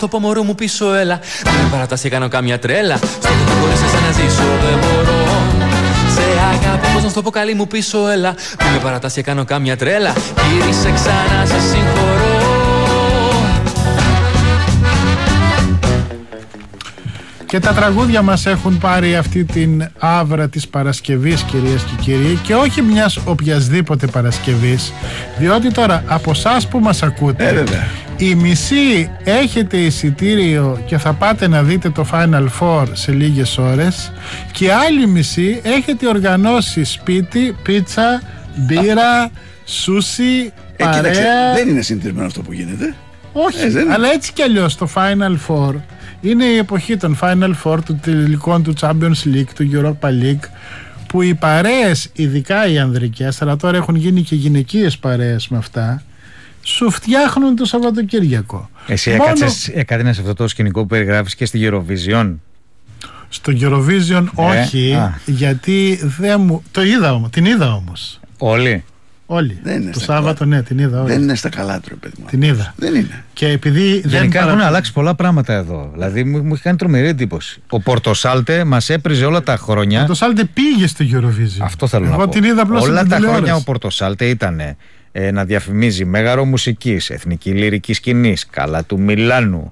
Το πω μωρό μου πίσω έλα. Μην με παρατάς και κάνω κάμια τρέλα. Στο που χωρίς εσένα να ζήσω δεν μπορώ. Σε αγάπη πως να στο πω καλή μου πίσω έλα. Μην με παρατάς και κάνω κάμια τρέλα. Γύρισε ξανά σε συγχωρώ. Και τα τραγούδια μας έχουν πάρει αυτή την άβρα της Παρασκευής, κυρίες και κύριοι, και όχι μιας οποιασδήποτε Παρασκευής, διότι τώρα από εσάς που μας ακούτε, οι μισοί έχετε εισιτήριο και θα πάτε να δείτε το Final Four σε λίγες ώρες, και άλλοι μισοί έχετε οργανώσει σπίτι, πίτσα, μπύρα, σούσι, παρέα. Κοίταξε, δεν είναι συνηθισμένο αυτό που γίνεται. Όχι, αλλά έτσι κι αλλιώς το Final Four είναι η εποχή των Final Four, των τελικών του Champions League, του Europa League, που οι παρέες, ειδικά οι ανδρικές, αλλά τώρα έχουν γίνει και γυναικείες παρέες με αυτά, σου φτιάχνουν το Σαββατοκύριακο. Εσύ έκατες αυτό το σκηνικό που περιγράφεις και στη Eurovision? Στο Eurovision όχι, γιατί δεν μου... την είδα όμως. Όλοι? Όλοι. Το Σάββατο, ναι, την είδα. Δεν είναι στα καλά του, παιδί μου. Την είδα. Δεν είναι. Και επειδή γενικά έχουν αλλάξει πολλά πράγματα εδώ. Δηλαδή μου έχει κάνει τρομερή εντύπωση. Ο Πορτοσάλτε μας έπριζε όλα τα χρόνια. Ο Πορτοσάλτε πήγε στο Eurovision. Αυτό θέλω να πω. Την είδα απλώς όλα τα χρόνια ο Πορτοσάλτε ήταν να διαφημίζει μέγαρο μουσικής, εθνική λυρική σκηνής, καλά του Μιλάνου,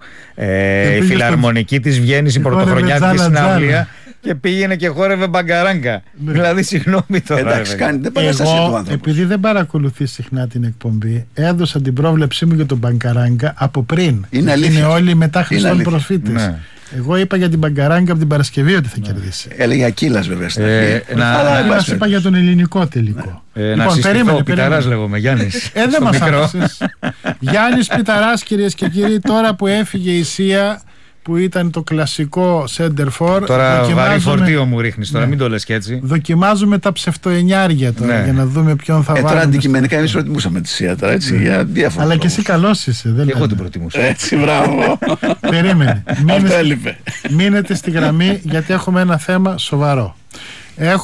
η φιλαρμονική της Βιέννης, η πρωτοχρονιάτικη συναυλία. Και πήγαινε και χόρευε μπαγκαράγκα. Δηλαδή, συγγνώμη τώρα. Εντάξει, δεν παραστάσει το άνθρωπο. Επειδή δεν παρακολουθεί συχνά την εκπομπή, έδωσα την πρόβλεψή μου για τον μπαγκαράγκα από πριν. Είναι αλήθεια. Είναι όλοι μετά Χριστόν προφήτης. Ναι. Εγώ είπα για την μπαγκαράγκα από την Παρασκευή ότι θα κερδίσει. Έλεγε Ακύλας βέβαια στην αρχή. Αλλά μας είπα για τον ελληνικό τελικό. Λοιπόν, περίμενε. Πιταράς λέγομαι, Γιάννης. Δεν μας άφησες. Γιάννης Πιταράς, κυρίες και κύριοι, τώρα που έφυγε η Σία, που ήταν το κλασικό center for. Τώρα βαρύ φορτίο μου ρίχνεις, τώρα μην το λες και έτσι. Δοκιμάζουμε τα ψευτοενιάρια τώρα για να δούμε ποιον θα βάλουμε. Τώρα αντικειμενικά εμείς προτιμούσαμε τη Σία τώρα, έτσι, για διάφορα. Αλλά και εσύ καλός είσαι. Και εγώ την προτιμούσα. Έτσι, μπράβο. Περίμενε. Μείνετε στη γραμμή, γιατί έχουμε ένα θέμα σοβαρό.